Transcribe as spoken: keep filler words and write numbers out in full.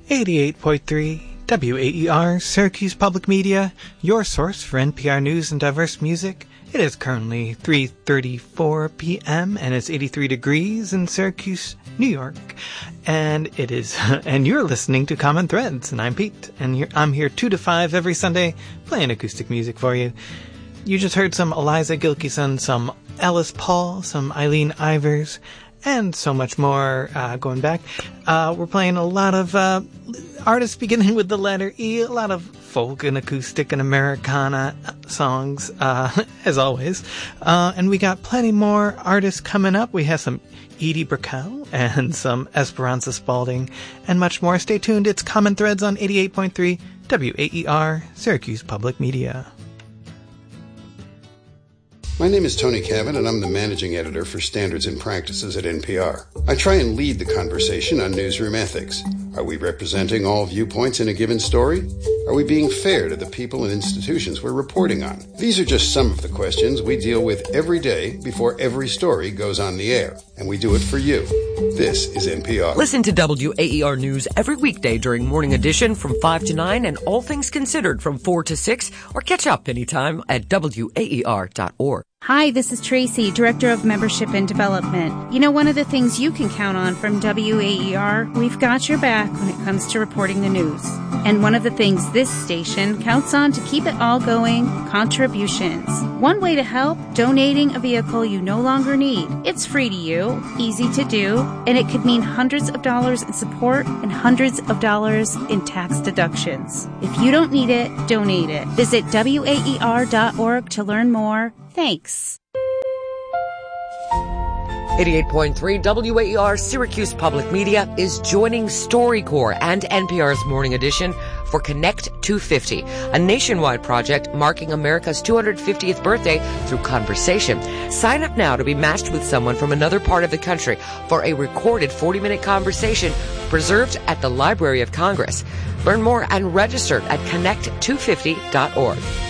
eighty-eight point three W A E R, Syracuse Public Media, your source for N P R news and diverse music. It is currently three thirty-four p.m. and it's eighty-three degrees in Syracuse, New York. And it is, and you're listening to Common Threads, and I'm Pete, and you're, I'm here two to five every Sunday playing acoustic music for you. You just heard some Eliza Gilkyson, some Ellis Paul, some Eileen Ivers, and so much more uh, going back. Uh, we're playing a lot of uh, artists beginning with the letter E, a lot of folk and acoustic and Americana songs, uh, as always. Uh, and we got plenty more artists coming up. We have some Edie Brickell and some Esperanza Spalding and much more. Stay tuned. It's Common Threads on eighty-eight point three W A E R, Syracuse Public Media. My name is Tony Cabot, and I'm the managing editor for Standards and Practices at N P R. I try and lead the conversation on newsroom ethics. Are we representing all viewpoints in a given story? Are we being fair to the people and institutions we're reporting on? These are just some of the questions we deal with every day before every story goes on the air, and we do it for you. This is N P R. Listen to W A E R News every weekday during Morning Edition from five to nine and All Things Considered from four to six, or catch up anytime at W A E R dot org. Hi, this is Tracy, Director of Membership and Development. You know, one of the things you can count on from W A E R, we've got your back when it comes to reporting the news. And one of the things this station counts on to keep it all going, contributions. One way to help, donating a vehicle you no longer need. It's free to you, easy to do, and it could mean hundreds of dollars in support and hundreds of dollars in tax deductions. If you don't need it, donate it. Visit W A E R dot org to learn more. Thanks. eighty-eight point three W A E R Syracuse Public Media is joining StoryCorps and N P R's Morning Edition for Connect two fifty, a nationwide project marking America's two hundred fiftieth birthday through conversation. Sign up now to be matched with someone from another part of the country for a recorded forty-minute conversation preserved at the Library of Congress. Learn more and register at connect two fifty dot org.